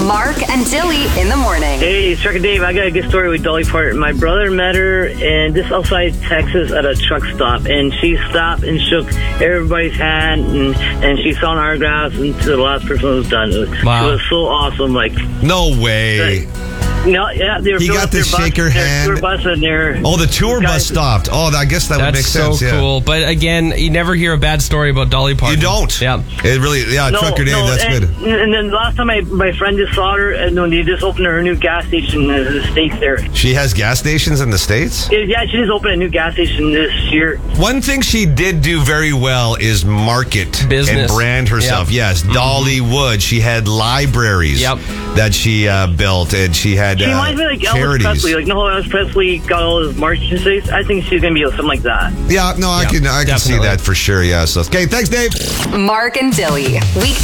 Mark and Dilly in the morning. Hey, it's Chuck and Dave. I got a good story with Dolly Parton. My brother met her and just outside Texas at a truck stop, and she stopped and shook everybody's hand, and she signed autographs until the last person was done. Wow. It was so awesome. Like, No way. no, yeah, they were He filling got up to their shake bus, her their hand. tour bus in there. Oh, the tour bus Guys- stopped. Oh, I guess that would make That's sense. so Yeah. cool. But again, you never hear a bad story about Dolly Parton. You don't. Yeah. It really, Trucker Dave, that's and, good. And then last time my friend just saw her, and when they just opened her new gas station in the States there. She has gas stations in the States? Yeah, she just opened a new gas station this year. One thing she did do very well is market Business. and brand herself. Yep. Yes, Dolly Wood. She had libraries Yep. that she built, and she had She reminds me like Elvis charities. Presley. Like, no, Elvis Presley got all his merchandise. I think she's going to be something like that. Yeah, no, I can see definitely. that for sure. Yeah. So, okay, thanks, Dave. Mark and Dilly. Weekday